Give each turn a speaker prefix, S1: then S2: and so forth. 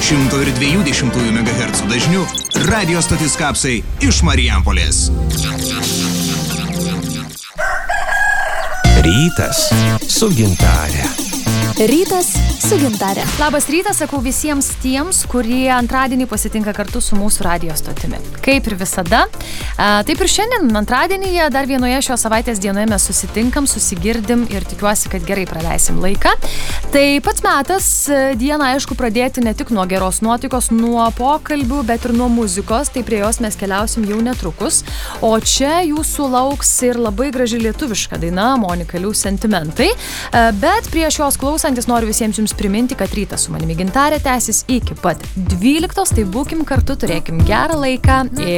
S1: 102,2 MHz dažniu radio stotis Kapsai iš Marijampolės.
S2: Rytas su Gintare.
S3: Rytas su Gintare.
S4: Labas rytas, sakau visiems tiems, kurie antradienį pasitinka kartu su mūsų radio stotimi. Kaip ir visada, taip ir šiandien antradienyje, dar vienoje šios savaitės dienoje mes susitinkam, susigirdim ir tikiuosi, kad gerai praleisim laiką. Tai pats metas dieną, aišku, pradėti ne tik nuo geros nuotaikos, nuo pokalbių, bet ir nuo muzikos, tai prie jos mes keliausim jau netrukus. O čia jūsų lauks ir labai graži lietuviška daina Monika Liu Sentimentai. Bet prieš jos klausantis noriu visiems jums priminti, kad rytas su manimi Gintare tęsis iki pat 12, tai būkim kartu, turėkim gerą laiką ir